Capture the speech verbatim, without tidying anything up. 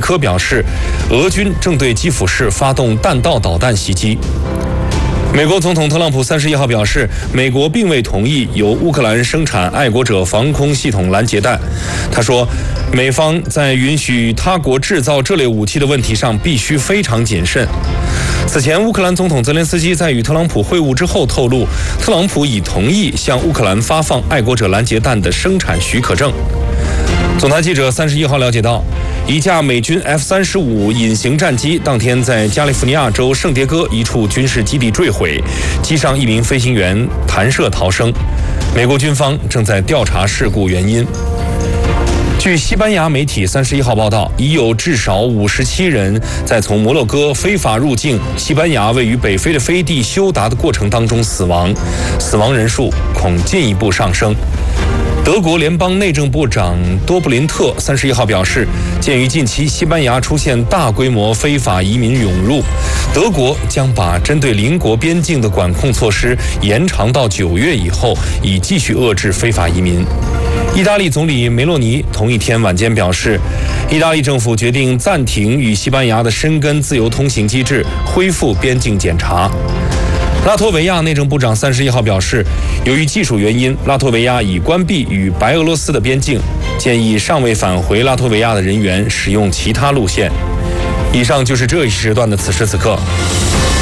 科表示，俄军正对基辅市发动弹道导弹袭击。美国总统特朗普三十一号表示，美国并未同意由乌克兰生产爱国者防空系统拦截弹。他说，美方在允许他国制造这类武器的问题上必须非常谨慎。此前，乌克兰总统泽连斯基在与特朗普会晤之后透露，特朗普已同意向乌克兰发放爱国者拦截弹的生产许可证。总台记者三十一号了解到，一架美军 F 三十五 隐形战机当天在加利福尼亚州圣迭戈一处军事基地坠毁，机上一名飞行员弹射逃生。美国军方正在调查事故原因。据西班牙媒体三十一号报道，已有至少五十七人在从摩洛哥非法入境西班牙位于北非的飞地休达的过程当中死亡，死亡人数恐进一步上升。德国联邦内政部长多布林特三十一号表示，鉴于近期西班牙出现大规模非法移民涌入，德国将把针对邻国边境的管控措施延长到九月以后，以继续遏制非法移民。意大利总理梅洛尼同一天晚间表示，意大利政府决定暂停与西班牙的申根自由通行机制，恢复边境检查。拉脱维亚内政部长三十一号表示，由于技术原因，拉脱维亚已关闭与白俄罗斯的边境，建议尚未返回拉脱维亚的人员使用其他路线。以上就是这一时段的此时此刻。